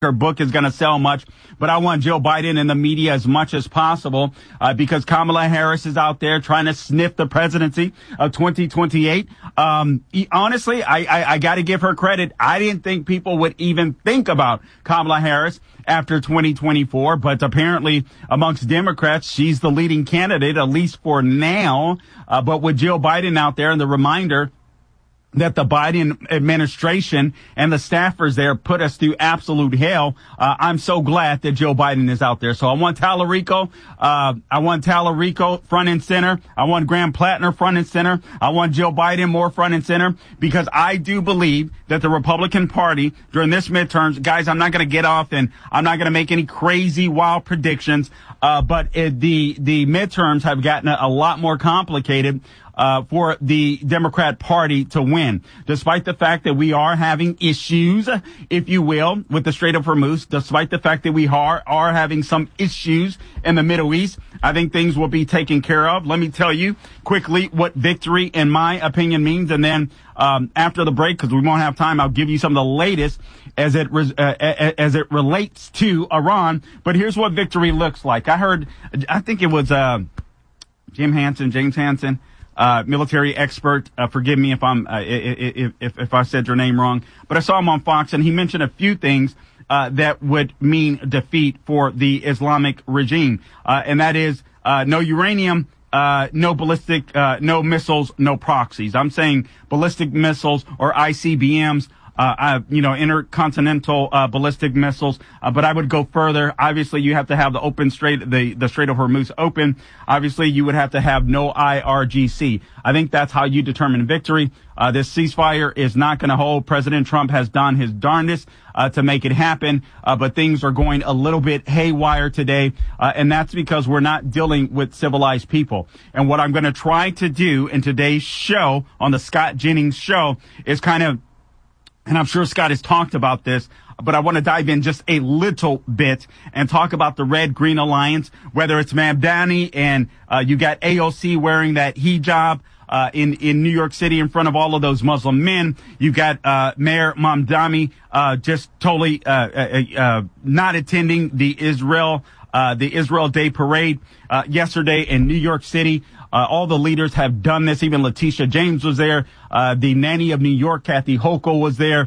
her book is going to sell much, but I want Joe Biden in the media as much as possible because Kamala Harris is out there trying to sniff the presidency of 2028. Honestly, I got to give her credit. I didn't think people would even think about Kamala Harris after 2024, but apparently amongst Democrats, she's the leading candidate, at least for now. But with Joe Biden out there and the reminder that the Biden administration and the staffers there put us through absolute hell. I'm so glad that Joe Biden is out there. So I want Tallarico. I want Tallarico front and center. I want Graham Plattner front and center. I want Joe Biden more front and center because I do believe that the Republican Party during this midterms, guys, I'm not going to get off and I'm not going to make any crazy wild predictions. But the midterms have gotten a lot more complicated for the Democrat Party to win, despite the fact that we are having issues, if you will, with the Strait of Hormuz, despite the fact that we are having some issues in the Middle East. I think things will be taken care of. Let me tell you quickly what victory, in my opinion, means. And then after the break, because we won't have time, I'll give you some of the latest as it relates to Iran. But here's what victory looks like. I think it was James Hansen. Military expert. Forgive me if if I said your name wrong, but I saw him on Fox and he mentioned a few things that would mean defeat for the Islamic regime, and that is no uranium, no ballistic, no missiles, no proxies. I'm saying ballistic missiles or ICBMs. Intercontinental ballistic missiles. But I would go further. Obviously, you have to have the Strait of Hormuz open. Obviously, you would have to have no IRGC. I think that's how you determine victory. This ceasefire is not going to hold. President Trump has done his darndest to make it happen, but things are going a little bit haywire today, and that's because we're not dealing with civilized people. And what I'm going to try to do in today's show, on the Scott Jennings show, is kind of, and I'm sure Scott has talked about this, but I want to dive in just a little bit and talk about the Red-Green Alliance, whether it's Mamdani and you got AOC wearing that hijab in New York City in front of all of those Muslim men. You got Mayor Mamdani just totally not attending the Israel Day Parade yesterday in New York City. All the leaders have done this. Even Letitia James was there. The nanny of New York, Kathy Hochul, was there.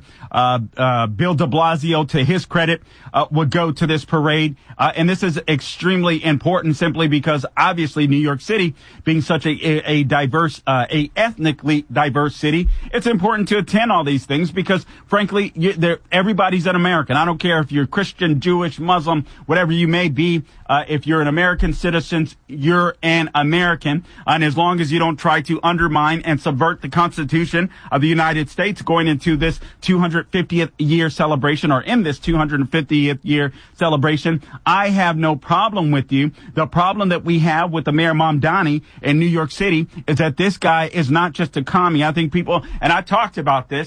Bill de Blasio, to his credit, would go to this parade. And this is extremely important simply because obviously New York City being such a diverse, a ethnically diverse city, it's important to attend all these things because frankly, everybody's an American. I don't care if you're Christian, Jewish, Muslim, whatever you may be. If you're an American citizen, you're an American. And as long as you don't try to undermine and subvert the Constitution of the United States going into this 250th year celebration or in this 250th year celebration, I have no problem with you. The problem that we have with the Mayor Mamdani in New York City is that this guy is not just a commie. I think people, and I talked about this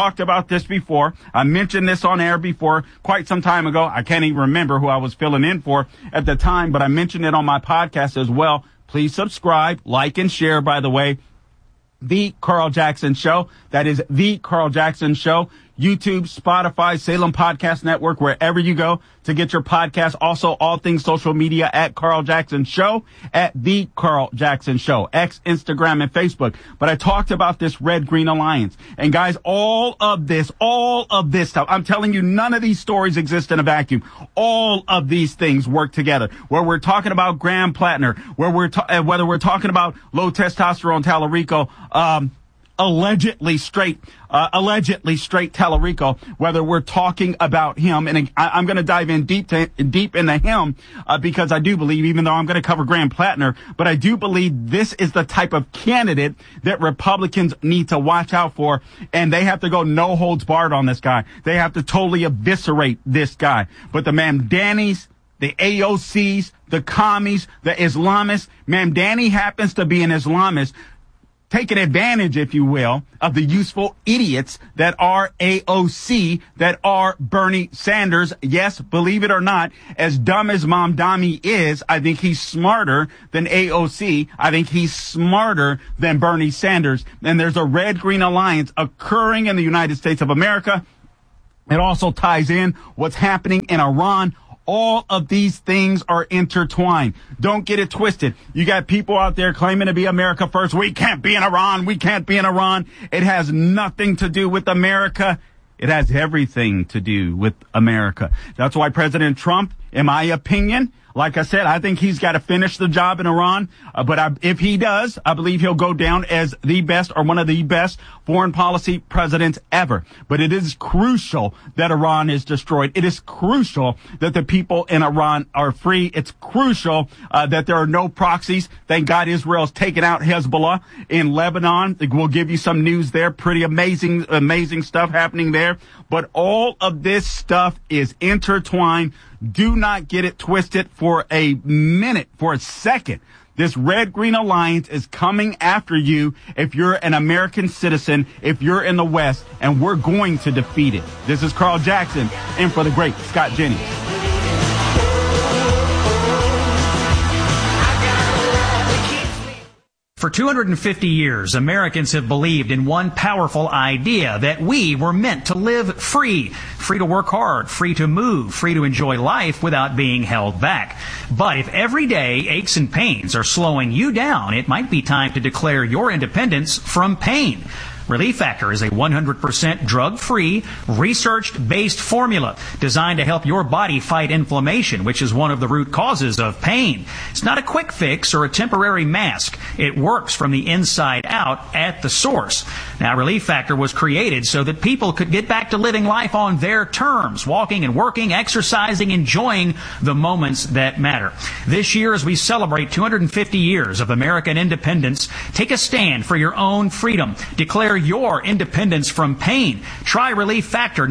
before. I mentioned this on air before quite some time ago. I can't even remember who I was filling in for at the time, but I mentioned it on my podcast as well. Please subscribe, like, and share, by the way. The Carl Jackson Show. That is The Carl Jackson Show. YouTube, Spotify, Salem Podcast Network, wherever you go to get your podcast. Also, all things social media at Carl Jackson Show, at The Carl Jackson Show, X, Instagram, and Facebook. But I talked about this Red-Green Alliance. And guys, all of this stuff, I'm telling you, none of these stories exist in a vacuum. All of these things work together. Where we're talking about Graham Plattner, whether we're talking about low testosterone Tallarico, allegedly straight Tallarico, whether we're talking about him, and I'm going to dive in deep into him because I do believe, even though I'm going to cover Graham Plattner, but I do believe this is the type of candidate that Republicans need to watch out for, and they have to go no holds barred on this guy. They have to totally eviscerate this guy. But the Mamdanis, the AOCs, the commies, the Islamists, Mamdani happens to be an Islamist, taking advantage, if you will, of the useful idiots that are AOC, that are Bernie Sanders. Yes, believe it or not, as dumb as Mamdani is, I think he's smarter than AOC. I think he's smarter than Bernie Sanders. And there's a Red-Green Alliance occurring in the United States of America. It also ties in what's happening in Iran. All of these things are intertwined. Don't get it twisted. You got people out there claiming to be America first. We can't be in Iran. We can't be in Iran. It has nothing to do with America. It has everything to do with America. That's why President Trump, in my opinion, like I said, I think he's got to finish the job in Iran. If he does, I believe he'll go down as the best or one of the best foreign policy presidents ever. But it is crucial that Iran is destroyed. It is crucial that the people in Iran are free. It's crucial that there are no proxies. Thank God Israel's taken out Hezbollah in Lebanon. We'll give you some news there. Pretty amazing stuff happening there. But all of this stuff is intertwined. Do not get it twisted for a minute, for a second. This Red-Green Alliance is coming after you if you're an American citizen, if you're in the West, and we're going to defeat it. This is Carl Jackson, in for the great Scott Jennings. For 250 years, Americans have believed in one powerful idea, that we were meant to live free. Free to work hard, free to move, free to enjoy life without being held back. But if everyday aches and pains are slowing you down, it might be time to declare your independence from pain. Relief Factor is a 100% drug-free, research-based formula designed to help your body fight inflammation, which is one of the root causes of pain. It's not a quick fix or a temporary mask. It works from the inside out at the source. Now, Relief Factor was created so that people could get back to living life on their terms, walking and working, exercising, enjoying the moments that matter. This year, as we celebrate 250 years of American independence, take a stand for your own freedom. Declare your independence from pain. Try Relief Factor,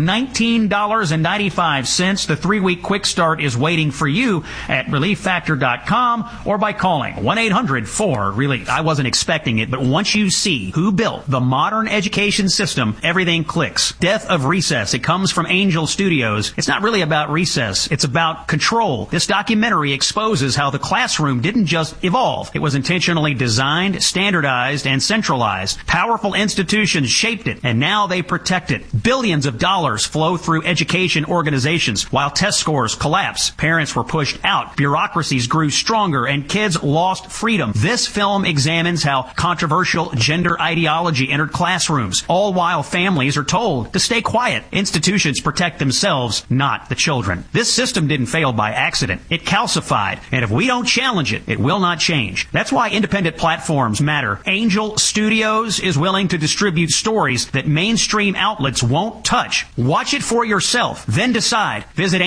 $19.95. The 3-week quick start is waiting for you at ReliefFactor.com or by calling 1-800-4RELIEF. I wasn't expecting it, but once you see who built the modern education system, everything clicks. Death of Recess. It comes from Angel Studios. It's not really about recess. It's about control. This documentary exposes how the classroom didn't just evolve. It was intentionally designed, standardized, and centralized. Powerful institutions shaped it, and now they protect it. Billions of dollars flow through education organizations while test scores collapse. Parents were pushed out. Bureaucracies grew stronger, and kids lost freedom. This film examines how controversial gender ideology entered classrooms, all while families are told to stay quiet. Institutions protect themselves, not the children. This system didn't fail by accident. It calcified, and if we don't challenge it, it will not change. That's why independent platforms matter. Angel Studios is willing to distribute stories that mainstream outlets won't touch. Watch it for yourself, then decide. Visit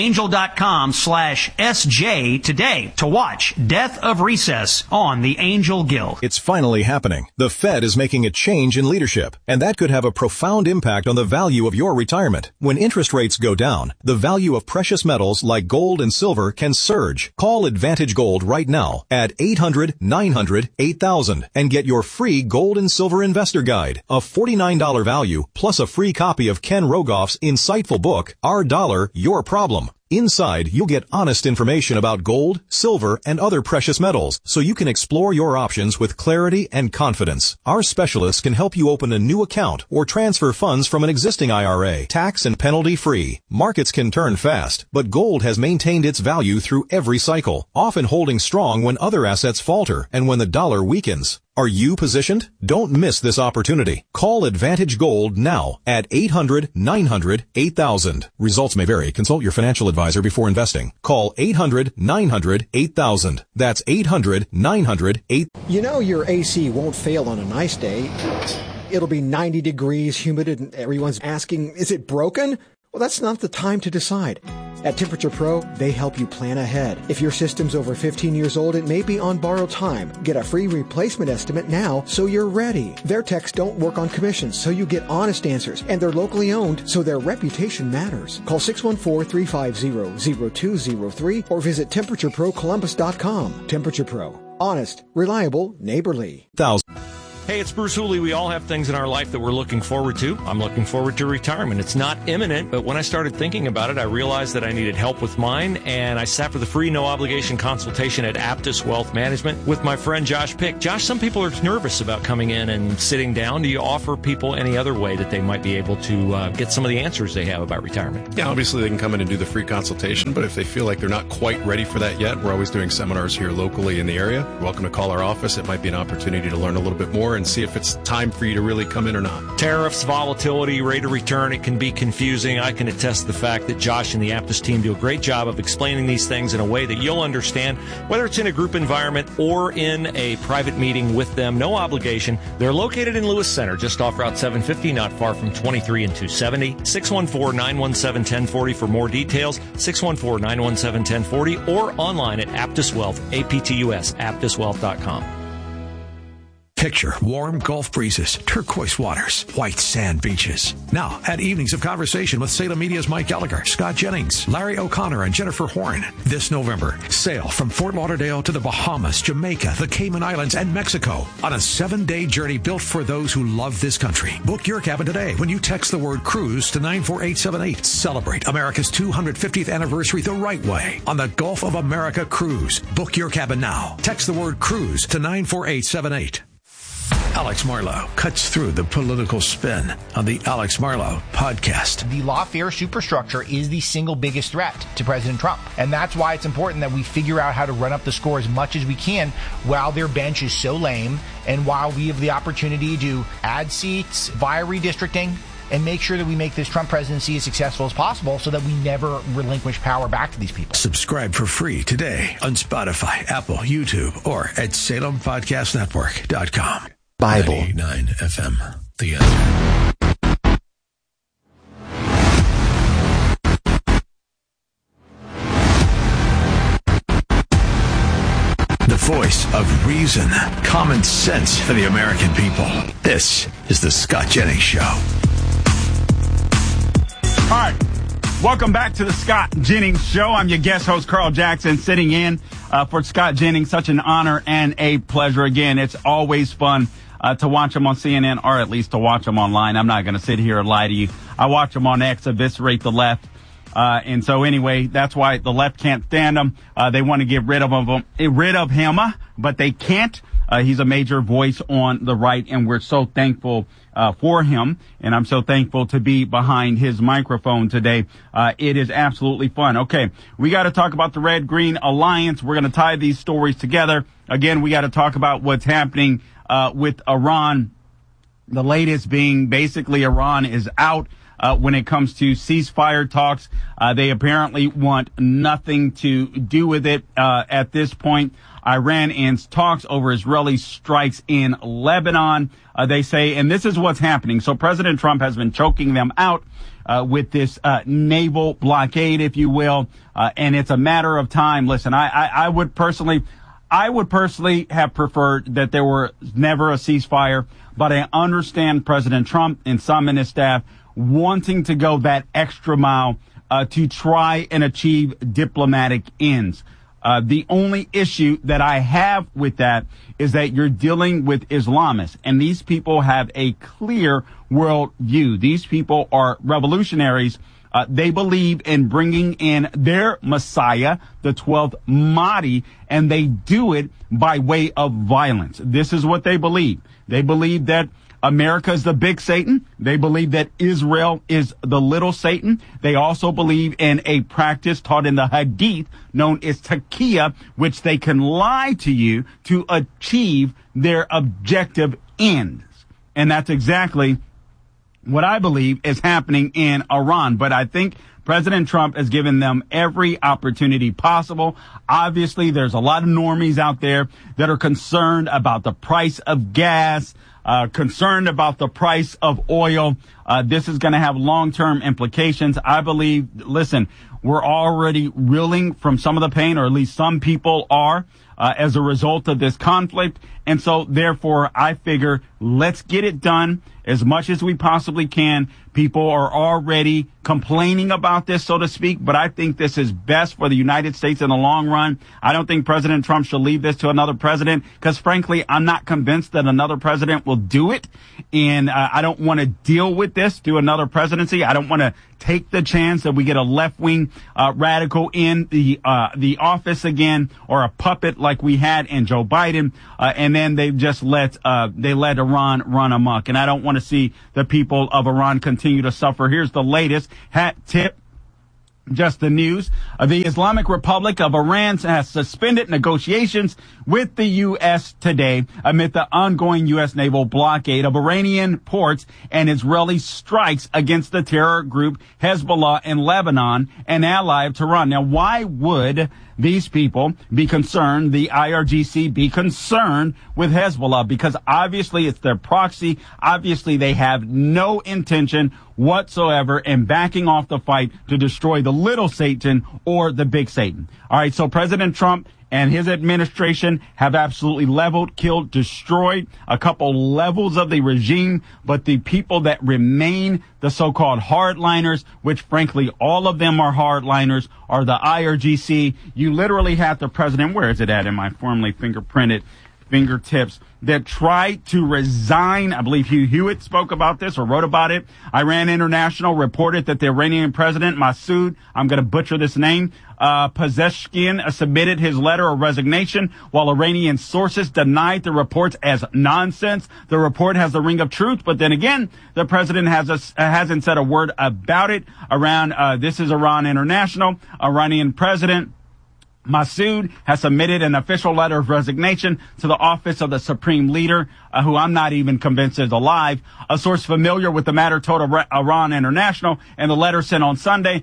angel.com/SJ today to watch Death of Recess on the Angel Guild. It's finally happening. The Fed is making a change in leadership, and that could have a profound impact on the value of your retirement. When interest rates go down, the value of precious metals like gold and silver can surge. Call Advantage Gold right now at 800-900-8000 and get your free gold and silver investor guide. A $49 value plus a free copy of Ken Rogoff's insightful book, Our Dollar, Your Problem. Inside, you'll get honest information about gold, silver, and other precious metals, so you can explore your options with clarity and confidence. Our specialists can help you open a new account or transfer funds from an existing IRA, tax and penalty free. Markets can turn fast, but gold has maintained its value through every cycle, often holding strong when other assets falter and when the dollar weakens. Are you positioned? Don't miss this opportunity. Call Advantage Gold now at 800-900-8000. Results may vary. Consult your financial advisor before investing. Call 800-900-8000. That's 800-900-8000. You know your AC won't fail on a nice day. It'll be 90 degrees, humid, and everyone's asking, is it broken? Well, that's not the time to decide. At Temperature Pro, they help you plan ahead. If your system's over 15 years old, it may be on borrowed time. Get a free replacement estimate now so you're ready. Their techs don't work on commissions, so you get honest answers. And they're locally owned, so their reputation matters. Call 614-350-0203 or visit TemperatureProColumbus.com. Temperature Pro. Honest, reliable, neighborly. Hey, it's Bruce Hooley. We all have things in our life that we're looking forward to. I'm looking forward to retirement. It's not imminent, but when I started thinking about it, I realized that I needed help with mine, and I sat for the free, no-obligation consultation at Aptus Wealth Management with my friend Josh Pick. Josh, some people are nervous about coming in and sitting down. Do you offer people any other way that they might be able to get some of the answers they have about retirement? Yeah, obviously they can come in and do the free consultation, but if they feel like they're not quite ready for that yet, we're always doing seminars here locally in the area. You're welcome to call our office. It might be an opportunity to learn a little bit more and see if it's time for you to really come in or not. Tariffs, volatility, rate of return, it can be confusing. I can attest to the fact that Josh and the Aptus team do a great job of explaining these things in a way that you'll understand, whether it's in a group environment or in a private meeting with them. No obligation. They're located in Lewis Center, just off Route 750, not far from 23 and 270. 614-917-1040 for more details. 614-917-1040 or online at Aptus Wealth, APTUS, aptuswealth.com. Picture warm Gulf breezes, turquoise waters, white sand beaches. Now, at Evenings of Conversation with Salem Media's Mike Gallagher, Scott Jennings, Larry O'Connor, and Jennifer Horn. This November, sail from Fort Lauderdale to the Bahamas, Jamaica, the Cayman Islands, and Mexico on a 7-day journey built for those who love this country. Book your cabin today when you text the word cruise to 94878. Celebrate America's 250th anniversary the right way on the Gulf of America Cruise. Book your cabin now. Text the word cruise to 94878. Alex Marlow cuts through the political spin on the Alex Marlow podcast. The lawfare superstructure is the single biggest threat to President Trump. And that's why it's important that we figure out how to run up the score as much as we can while their bench is so lame and while we have the opportunity to add seats via redistricting and make sure that we make this Trump presidency as successful as possible so that we never relinquish power back to these people. Subscribe for free today on Spotify, Apple, YouTube, or at SalemPodcastNetwork.com. Bible 99 FM, The Answer. The voice of reason, common sense for the American people. This is the Scott Jennings Show. All right. Welcome back to the Scott Jennings Show. I'm your guest host, Carl Jackson, sitting in for Scott Jennings. Such an honor and a pleasure. Again, it's always fun to watch him on CNN, or at least to watch him online. I'm not going to sit here and lie to you. I watch him on X, eviscerate the left. And so anyway, that's why the left can't stand him. They want to get rid of him, but they can't. He's a major voice on the right, and we're so thankful for him. And I'm so thankful to be behind his microphone today. It is absolutely fun. Okay, we got to talk about the Red-Green Alliance. We're going to tie these stories together. Again, we got to talk about what's happening with Iran. The latest being basically Iran is out when it comes to ceasefire talks. They apparently want nothing to do with it at this point. Iran ends talks over Israeli strikes in Lebanon. They say, and this is what's happening. So President Trump has been choking them out with this naval blockade, if you will, and it's a matter of time. Listen, I would personally have preferred that there were never a ceasefire, but I understand President Trump and some in his staff wanting to go that extra mile to try and achieve diplomatic ends. The only issue that I have with that is that you're dealing with Islamists, and these people have a clear world view. These people are revolutionaries. They believe in bringing in their Messiah, the 12th Mahdi, and they do it by way of violence. This is what they believe. They believe that America is the big Satan. They believe that Israel is the little Satan. They also believe in a practice taught in the Hadith known as taqiyya, which they can lie to you to achieve their objective ends. And that's exactly what I believe is happening in Iran. But I think President Trump has given them every opportunity possible. Obviously, there's a lot of normies out there that are concerned about the price of gas, concerned about the price of oil. This is going to have long-term implications. I believe, listen, We're already reeling from some of the pain, or at least some people are, as a result of this conflict. And so, therefore, I figure let's get it done as much as we possibly can. People are already complaining about this, so to speak, but I think this is best for the United States in the long run. I don't think President Trump should leave this to another president because, frankly, I'm not convinced that another president will do it. And I don't want to deal with this through another presidency. I don't want to take the chance that we get a left-wing radical in the office again, or a puppet like we had in Joe Biden, and then they just let Iran run amok. And I don't want to see the people of Iran continue to suffer. Here's the latest hat tip. Just the news. The Islamic Republic of Iran has suspended negotiations with the U.S. today amid the ongoing U.S. naval blockade of Iranian ports and Israeli strikes against the terror group Hezbollah in Lebanon, an ally of Tehran. Now, why would these people be concerned, the IRGC be concerned with Hezbollah? Because obviously it's their proxy. Obviously they have no intention whatsoever in backing off the fight to destroy the little Satan or the big Satan. All right, so President Trump and his administration have absolutely leveled, killed, destroyed a couple levels of the regime, but the people that remain, the so-called hardliners, which frankly all of them are hardliners, are the IRGC. You literally have the president, where is it at in my formerly fingerprinted fingertips, that tried to resign. I believe Hugh Hewitt spoke about this or wrote about it. Iran International reported that the Iranian president, Masoud, I'm going to butcher this name, Pezeshkian, submitted his letter of resignation, while Iranian sources denied the reports as nonsense. The report has the ring of truth, but then again, the president hasn't said a word about it. Around this is Iran International. Iranian president Masoud has submitted an official letter of resignation to the office of the supreme leader, who I'm not even convinced is alive. A source familiar with the matter told Iran International in the letter sent on Sunday,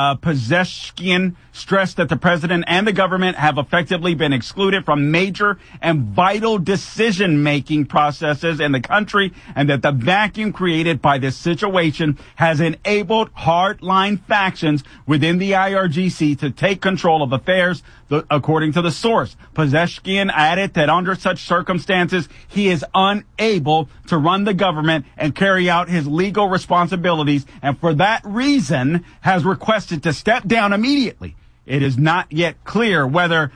Pezeshkian stressed that the president and the government have effectively been excluded from major and vital decision-making processes in the country, and that the vacuum created by this situation has enabled hardline factions within the IRGC to take control of affairs. According to the source, Pezeshkian added that under such circumstances, he is unable to run the government and carry out his legal responsibilities, and for that reason has requested to step down immediately. It is not yet clear whether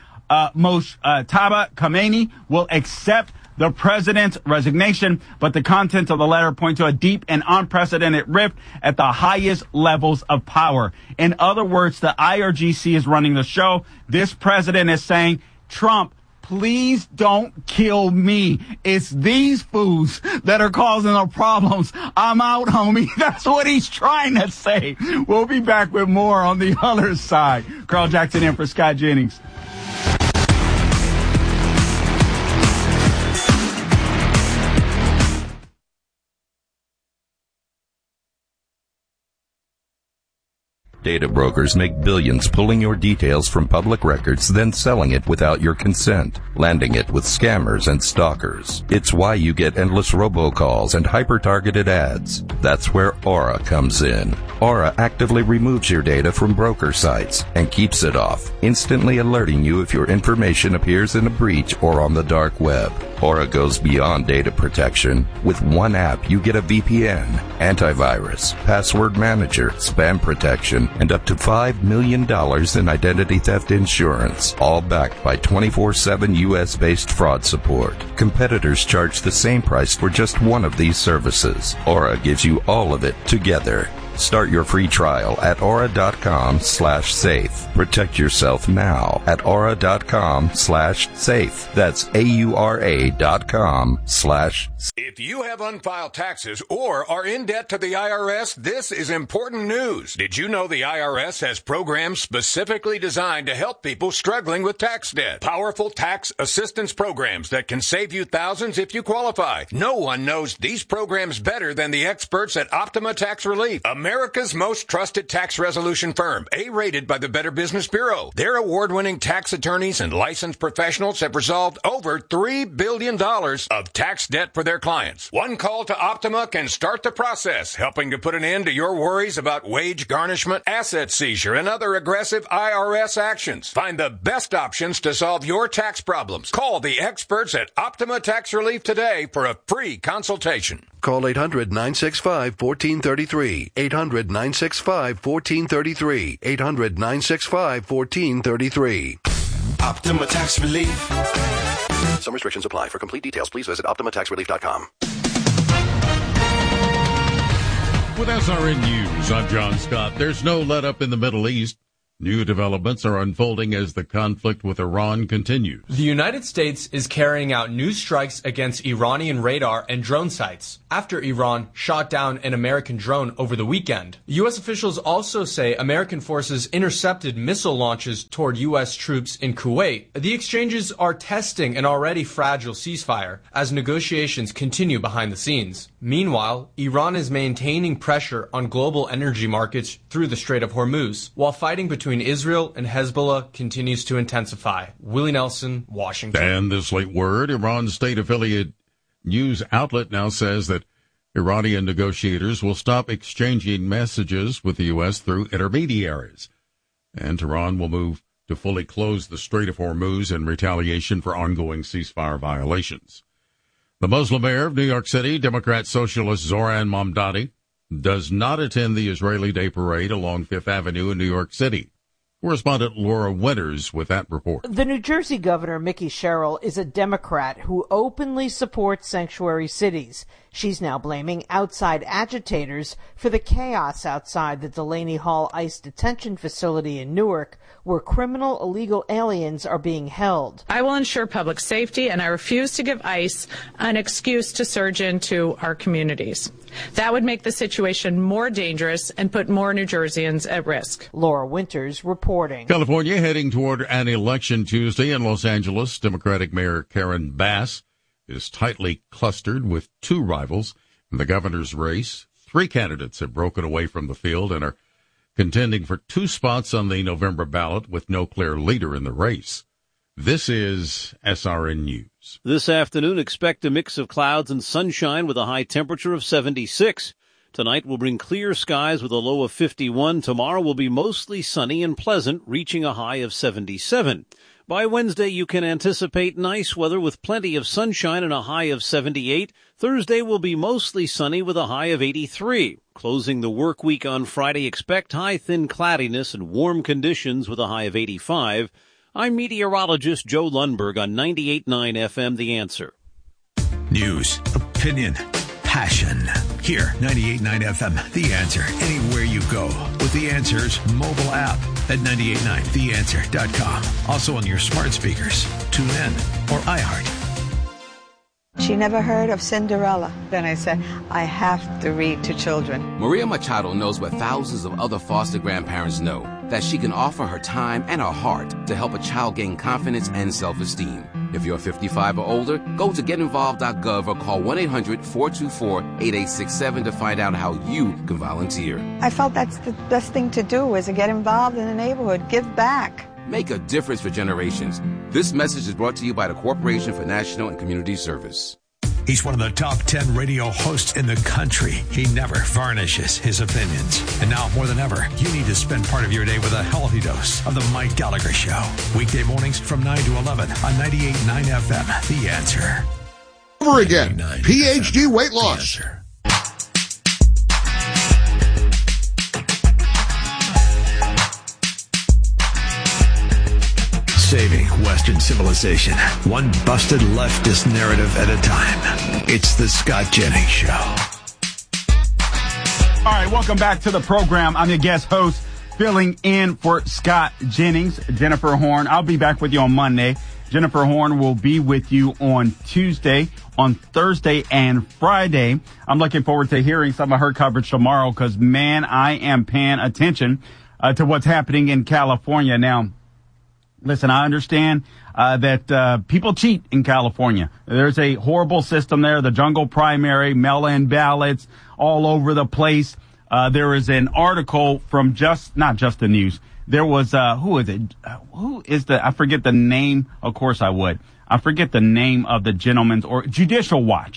Mojtaba Khamenei will accept the president's resignation, but the contents of the letter point to a deep and unprecedented rift at the highest levels of power. In other words, the IRGC is running the show. This president is saying, Trump, please don't kill me. It's these fools that are causing the problems. I'm out, homie. That's what he's trying to say. We'll be back with more on the other side. Carl Jackson in for Scott Jennings. Data brokers make billions pulling your details from public records, then selling it without your consent, landing it with scammers and stalkers. It's why you get endless robocalls and hyper-targeted ads. That's where Aura comes in. Aura actively removes your data from broker sites and keeps it off, instantly alerting you if your information appears in a breach or on the dark web. Aura goes beyond data protection. With one app, you get a VPN, antivirus, password manager, spam protection, and up to $5 million in identity theft insurance, all backed by 24/7 U.S.-based fraud support. Competitors charge the same price for just one of these services. Aura gives you all of it together. Start your free trial at aura.com/safe. Protect yourself now at aura.com/safe. That's AURA.com/safe. If you have unfiled taxes or are in debt to the IRS, this is important news. Did you know the IRS has programs specifically designed to help people struggling with tax debt? Powerful tax assistance programs that can save you thousands if you qualify. No one knows these programs better than the experts at Optima Tax Relief, America's most trusted tax resolution firm, A-rated by the Better Business Bureau. Their award-winning tax attorneys and licensed professionals have resolved over $3 billion of tax debt for their clients. clients. One call to Optima can start the process, helping to put an end to your worries about wage garnishment, asset seizure, and other aggressive IRS actions. Find the best options to solve your tax problems. Call the experts at Optima Tax Relief today for a free consultation. Call 800-965-1433. 800-965-1433. 800-965-1433. Optima Tax Relief. Some restrictions apply. For complete details, please visit OptimaTaxRelief.com. With SRN News, I'm John Scott. There's no let-up in the Middle East. New developments are unfolding as the conflict with Iran continues. The United States is carrying out new strikes against Iranian radar and drone sites after Iran shot down an American drone over the weekend. U.S. officials also say American forces intercepted missile launches toward U.S. troops in Kuwait. The exchanges are testing an already fragile ceasefire as negotiations continue behind the scenes. Meanwhile, Iran is maintaining pressure on global energy markets through the Strait of Hormuz, while fighting between Israel and Hezbollah continues to intensify. Willie Nelson, Washington. And this late word, Iran's state affiliate news outlet now says that Iranian negotiators will stop exchanging messages with the U.S. through intermediaries. And Tehran will move to fully close the Strait of Hormuz in retaliation for ongoing ceasefire violations. The Muslim mayor of New York City, Democrat Socialist Zoran Mamdani, does not attend the Israeli Day Parade along Fifth Avenue in New York City. Correspondent Laura Winters with that report. The New Jersey governor, Mickey Sherrill, is a Democrat who openly supports sanctuary cities. She's now blaming outside agitators for the chaos outside the Delaney Hall ICE detention facility in Newark, where criminal illegal aliens are being held. I will ensure public safety, and I refuse to give ICE an excuse to surge into our communities. That would make the situation more dangerous and put more New Jerseyans at risk. Laura Winters reporting. California heading toward an election Tuesday in Los Angeles. Democratic Mayor Karen Bass is tightly clustered with two rivals in the governor's race. Three candidates have broken away from the field and are contending for two spots on the November ballot with no clear leader in the race. This is SRN News. This afternoon, expect a mix of clouds and sunshine with a high temperature of 76. Tonight will bring clear skies with a low of 51. Tomorrow will be mostly sunny and pleasant, reaching a high of 77. By Wednesday, you can anticipate nice weather with plenty of sunshine and a high of 78. Thursday will be mostly sunny with a high of 83. Closing the work week on Friday, expect high thin cloudiness and warm conditions with a high of 85. I'm meteorologist Joe Lundberg on 98.9 FM, The Answer. News, opinion, passion. Here, 98.9 FM, The Answer. Anywhere you go with The Answer's mobile app at 98.9theanswer.com. Also on your smart speakers, TuneIn or iHeart. She never heard of Cinderella. Then I said, I have to read to children. Maria Machado knows what thousands of other foster grandparents know, that she can offer her time and her heart to help a child gain confidence and self-esteem. If you're 55 or older, go to getinvolved.gov or call 1-800-424-8867 to find out how you can volunteer. I felt that's the best thing to do, is to get involved in the neighborhood, give back. Make a difference for generations. This message is brought to you by the Corporation for National and Community Service. He's one of the top 10 radio hosts in the country. He never varnishes his opinions. And now, more than ever, you need to spend part of your day with a healthy dose of The Mike Gallagher Show. Weekday mornings from 9 to 11 on 98.9 FM, The Answer. Over again, PhD weight loss. Saving Western civilization, one busted leftist narrative at a time. It's the Scott Jennings Show. All right, welcome back to the program. I'm your guest host, filling in for Scott Jennings, Jennifer Horn. I'll be back with you on Monday. Jennifer Horn will be with you on Tuesday, on Thursday, and Friday. I'm looking forward to hearing some of her coverage tomorrow because, man, I am paying attention to what's happening in California now. Listen, I understand that people cheat in California. There's a horrible system there, the jungle primary, mail-in ballots all over the place. There is an article from not just the news. There was, who is it? I forget the name. Of course I would. I forget the name of the gentleman's, or Judicial Watch.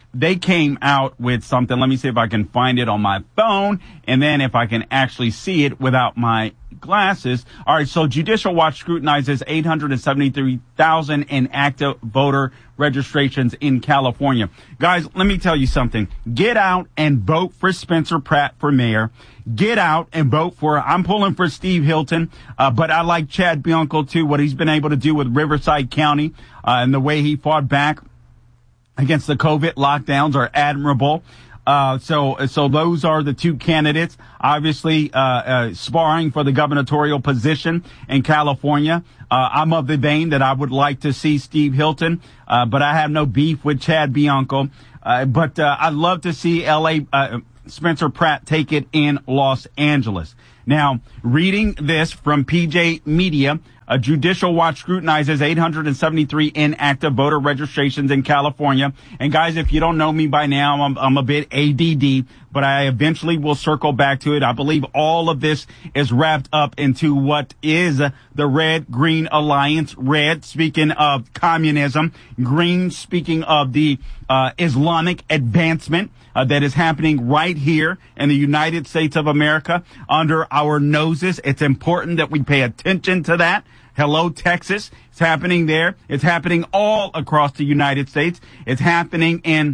they came out with something. Let me see if I can find it on my phone, and then if I can actually see it without my glasses. All right, so Judicial Watch scrutinizes 873,000 inactive voter registrations in California. Guys, let me tell you something. Get out and vote for Spencer Pratt for mayor. Get out and vote I'm pulling for Steve Hilton, but I like Chad Bianco too, what he's been able to do with Riverside County, and the way he fought back against the COVID lockdowns are admirable. So those are the two candidates, obviously, sparring for the gubernatorial position in California. I'm of the vein that I would like to see Steve Hilton, but I have no beef with Chad Bianco. But I'd love to see Spencer Pratt take it in Los Angeles. Now, reading this from PJ Media, a Judicial Watch scrutinizes 873 inactive voter registrations in California. And guys, if you don't know me by now, I'm a bit ADD, but I eventually will circle back to it. I believe all of this is wrapped up into what is the Red-Green Alliance. Red, speaking of communism. Green, speaking of the Islamic advancement that is happening right here in the United States of America under our noses. It's important that we pay attention to that. Hello, Texas. It's happening there. It's happening all across the United States. It's happening in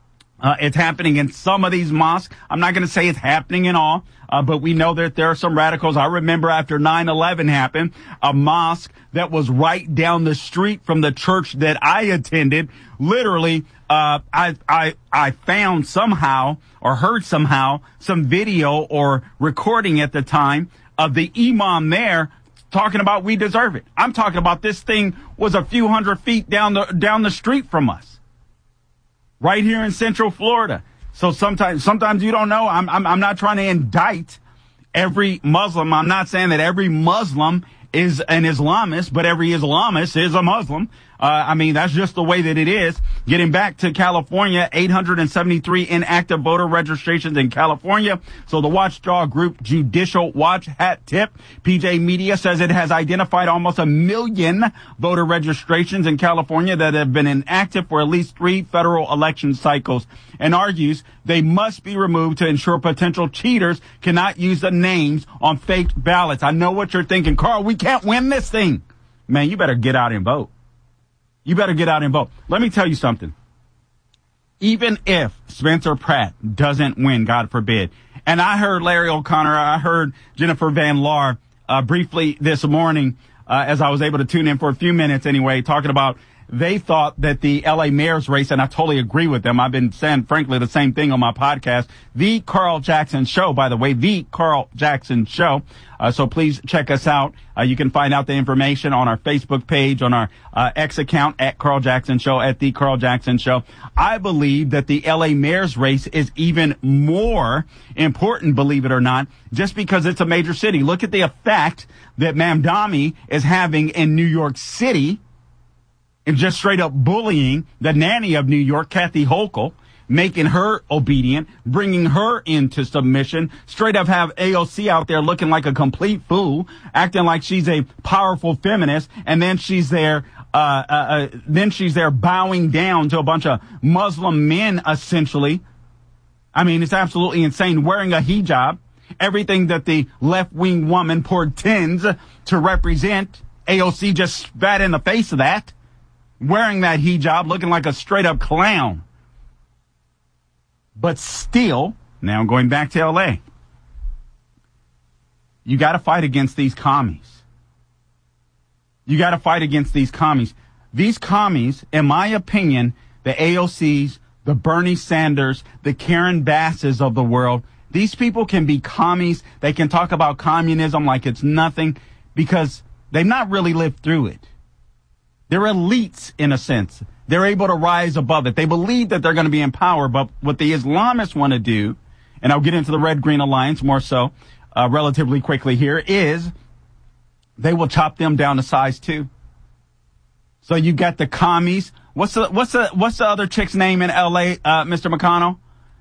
some of these mosques. I'm not going to say it's happening in all, but we know that there are some radicals. I remember after 9/11 happened, a mosque that was right down the street from the church that I attended. Literally, I found somehow or heard somehow some video or recording at the time of the imam there talking about we deserve it. I'm talking about this thing was a few hundred feet down the street from us, right here in Central Florida. So sometimes you don't know. I'm not trying to indict every Muslim. I'm not saying that every Muslim is an Islamist, but every Islamist is a Muslim. I mean, that's just the way that it is. Getting back to California, 873 inactive voter registrations in California. So the watchdog group Judicial Watch hat tip. PJ Media says it has identified almost 1 million voter registrations in California that have been inactive for at least 3 federal election cycles, and argues they must be removed to ensure potential cheaters cannot use the names on fake ballots. I know what you're thinking, Carl, we can't win this thing. Man, you better get out and vote. You better get out and vote. Let me tell you something. Even if Spencer Pratt doesn't win, God forbid, and I heard Larry O'Connor, I heard Jennifer Van Laar briefly this morning as I was able to tune in for a few minutes anyway, talking about they thought that the L.A. mayor's race, and I totally agree with them. I've been saying, frankly, the same thing on my podcast, The Carl Jackson Show, by the way, The Carl Jackson Show. So please check us out. You can find out the information on our Facebook page, on our X account, at Carl Jackson Show, at The Carl Jackson Show. I believe that the L.A. mayor's race is even more important, believe it or not, just because it's a major city. Look at the effect that Mamdani is having in New York City, and just straight up bullying the nanny of New York, Kathy Hochul, making her obedient, bringing her into submission, straight up have AOC out there looking like a complete fool, acting like she's a powerful feminist, and then she's there bowing down to a bunch of Muslim men, essentially. I mean, it's absolutely insane, wearing a hijab, everything that the left-wing woman portends to represent. AOC just spat in the face of that, wearing that hijab, looking like a straight-up clown. But still, now going back to L.A., you got to fight against these commies. You got to fight against these commies. These commies, in my opinion, the AOCs, the Bernie Sanders, the Karen Basses of the world, these people can be commies. They can talk about communism like it's nothing because they've not really lived through it. They're elites, in a sense. They're able to rise above it. They believe that they're going to be in power, but what the Islamists want to do, and I'll get into the Red-Green Alliance more so relatively quickly here, is they will chop them down to size 2. So you got the commies. What's the other chick's name in L.A., Mr. McConnell?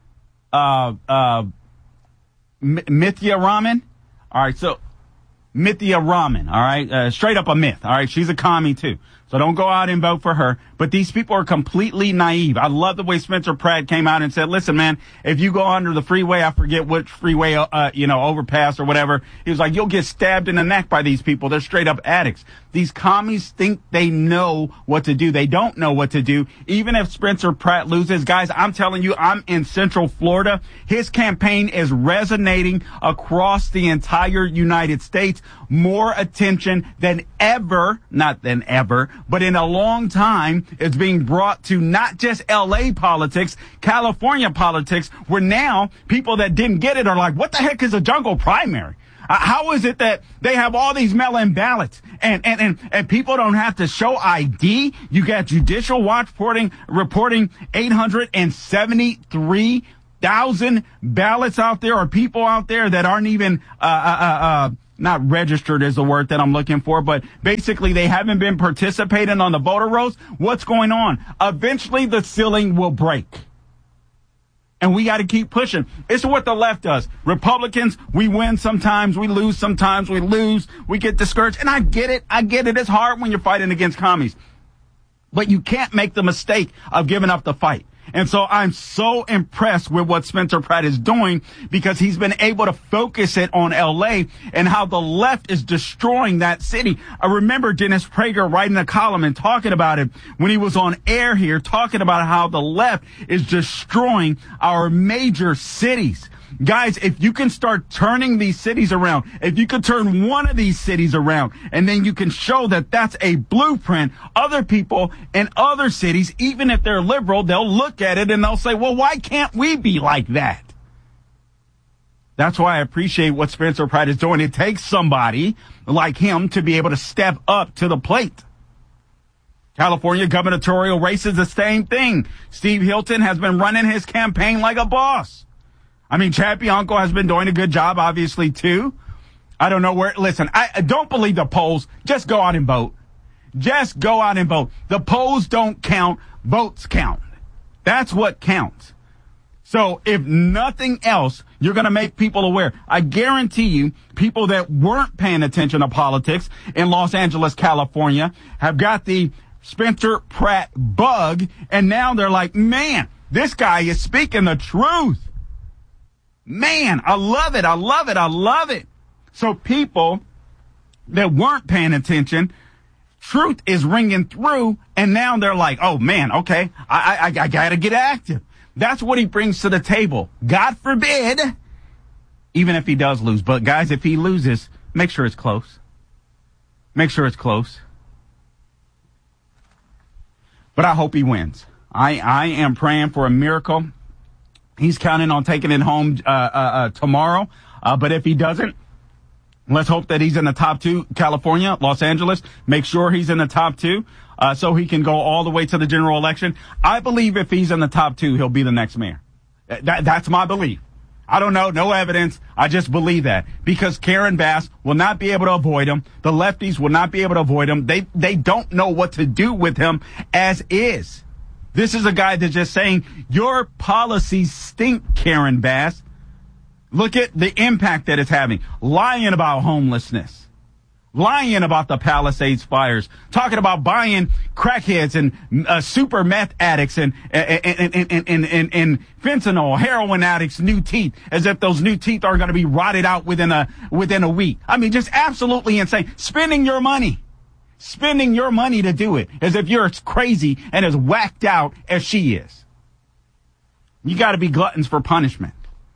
Mithya Rahman? All right, so Mithya Rahman, all right? Straight up a myth, all right? She's a commie, too. So don't go out and vote for her. But these people are completely naive. I love the way Spencer Pratt came out and said, listen, man, if you go under the freeway, I forget which freeway, overpass or whatever. He was like, you'll get stabbed in the neck by these people. They're straight up addicts. These commies think they know what to do. They don't know what to do. Even if Spencer Pratt loses, guys, I'm telling you, I'm in Central Florida. His campaign is resonating across the entire United States. More attention than ever, not than ever, but in a long time, is being brought to not just LA politics, California politics, where now people that didn't get it are like, what the heck is a jungle primary? How is it that they have all these mail-in ballots and people don't have to show ID? You got Judicial Watch reporting 873,000 ballots out there, or people out there that aren't even, not registered is the word that I'm looking for, but basically they haven't been participating on the voter rolls. What's going on? Eventually the ceiling will break. And we got to keep pushing. It's what the left does. Republicans, we win sometimes, we lose sometimes, we get discouraged. And I get it. It's hard when you're fighting against commies. But you can't make the mistake of giving up the fight. And so I'm so impressed with what Spencer Pratt is doing, because he's been able to focus it on LA and how the left is destroying that city. I remember Dennis Prager writing a column and talking about it when he was on air here, talking about how the left is destroying our major cities. Guys, if you can start turning these cities around, if you could turn one of these cities around, and then you can show that that's a blueprint, other people in other cities, even if they're liberal, they'll look at it and they'll say, well, why can't we be like that? That's why I appreciate what Spencer Pratt is doing. It takes somebody like him to be able to step up to the plate. California gubernatorial race is the same thing. Steve Hilton has been running his campaign like a boss. I mean, Chad Bianco has been doing a good job, obviously, too. I don't know where. Listen, I don't believe the polls. Just go out and vote. Just go out and vote. The polls don't count. Votes count. That's what counts. So if nothing else, you're going to make people aware. I guarantee you, people that weren't paying attention to politics in Los Angeles, California, have got the Spencer Pratt bug, and now they're like, man, this guy is speaking the truth. Man, I love it. I love it. I love it. So people that weren't paying attention, truth is ringing through, and now they're like, oh, man, okay, I got to get active. That's what he brings to the table. God forbid, even if he does lose. But, guys, if he loses, make sure it's close. Make sure it's close. But I hope he wins. I am praying for a miracle. He's counting on taking it home tomorrow. But if he doesn't, let's hope that he's in the top two. California, Los Angeles, make sure he's in the top two so he can go all the way to the general election. I believe if he's in the top two, he'll be the next mayor. That's my belief. I don't know, no evidence. I just believe that, because Karen Bass will not be able to avoid him. The lefties will not be able to avoid him. They don't know what to do with him as is. This is a guy that's just saying, your policies stink, Karen Bass. Look at the impact that it's having. Lying about homelessness. Lying about the Palisades fires. Talking about buying crackheads and super meth addicts and fentanyl, heroin addicts, new teeth, as if those new teeth are going to be rotted out within a week. I mean, just absolutely insane. Spending your money to do it, as if you're as crazy and as whacked out as she is. You got to be gluttons for punishment.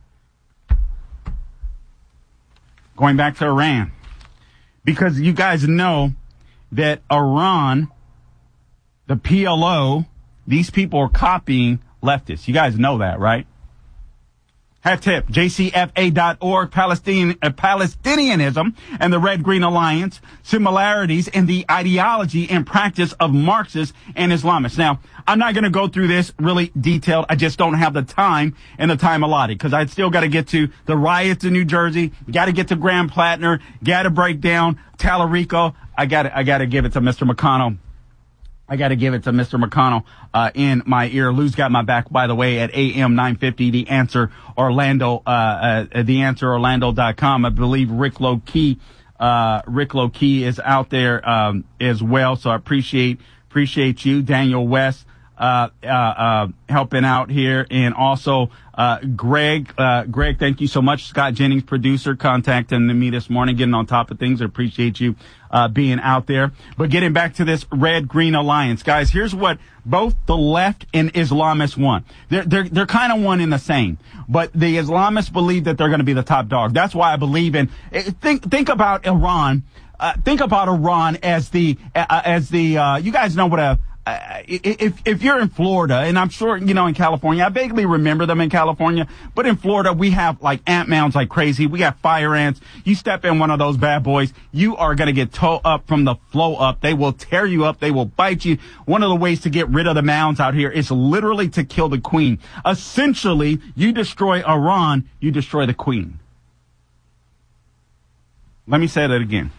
Going back to Iran, because you guys know that Iran, the PLO, these people are copying leftists. You guys know that, right? Hat tip, jcfa.org, Palestinianism and the Red Green Alliance, similarities in the ideology and practice of Marxists and Islamists. Now, I'm not going to go through this really detailed. I just don't have the time and the time allotted, because I still got to get to the riots in New Jersey, got to get to Grand Platner, got to break down Tallarico. I got to give it to Mr. McConnell. In my ear. Lou's got my back, by the way, at AM 950, The Answer Orlando, theanswerorlando.com. I believe Rick Low-Key Rick Lokey is out there as well. So I appreciate you, Daniel West, helping out here, and also Greg, thank you so much. Scott Jennings, producer, contacting me this morning, getting on top of things. I appreciate you being out there. But getting back to this Red-Green Alliance, guys, here's what both the left and Islamists want. They're kind of one and the same, but the Islamists believe that they're going to be the top dog. That's why I believe in. Think about Iran. Think about Iran as the you guys know what if you're in Florida, and I'm sure, in California, I vaguely remember them in California, but in Florida, we have like ant mounds like crazy. We got fire ants. You step in one of those bad boys, you are going to get towed up from the flow up. They will tear you up. They will bite you. One of the ways to get rid of the mounds out here is literally to kill the queen. Essentially, you destroy Iran, you destroy the queen. Let me say that again.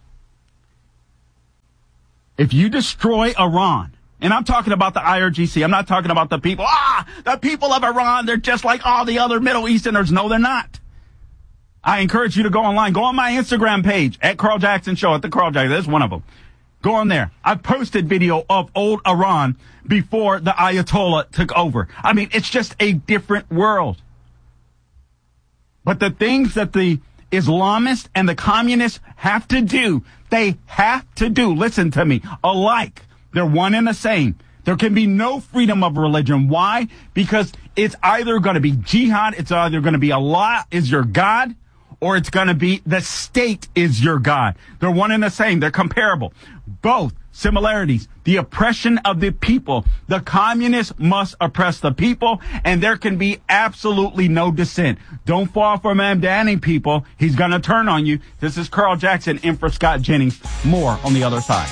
If you destroy Iran, and I'm talking about the IRGC, I'm not talking about the people. The people of Iran, they're just like all the other Middle Easterners. No, they're not. I encourage you to go online. Go on my Instagram page, at Carl Jackson Show, at the Carl Jackson. That's one of them. Go on there. I posted video of old Iran before the Ayatollah took over. I mean, it's just a different world. But the things that the Islamists and the communists have to do, they have to do, listen to me, alike. They're one and the same. There can be no freedom of religion. Why? Because it's either going to be jihad, it's either going to be Allah is your God, or it's going to be the state is your God. They're one and the same. They're comparable. Both similarities. The oppression of the people. The communists must oppress the people, and there can be absolutely no dissent. Don't fall for Mamdani, people. He's going to turn on you. This is Carl Jackson in for Scott Jennings. More on the other side.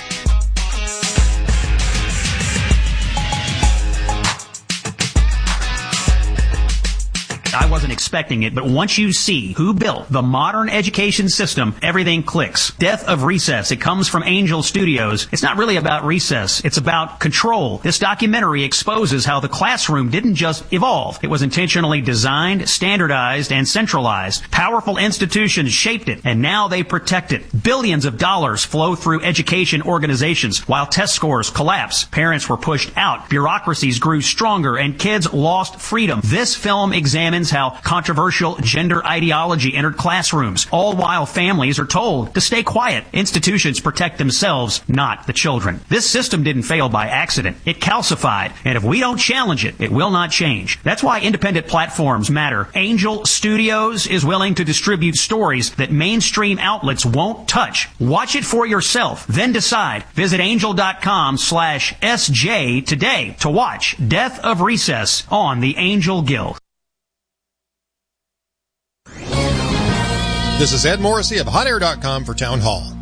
I wasn't expecting it, but once you see who built the modern education system, everything clicks. Death of Recess. It comes from Angel Studios. It's not really about recess. It's about control. This documentary exposes how the classroom didn't just evolve. It was intentionally designed, standardized, and centralized. Powerful institutions shaped it, and now they protect it. Billions of dollars flow through education organizations. While test scores collapsed, parents were pushed out, bureaucracies grew stronger, and kids lost freedom. This film examines how controversial gender ideology entered classrooms, all while families are told to stay quiet. Institutions protect themselves, not the children. This system didn't fail by accident. It calcified, and if we don't challenge it, it will not change. That's why independent platforms matter. Angel Studios is willing to distribute stories that mainstream outlets won't touch. Watch it for yourself, then decide. Visit angel.com/SJ today to watch Death of Recess on the Angel Guild. This is Ed Morrissey of HotAir.com for Town Hall.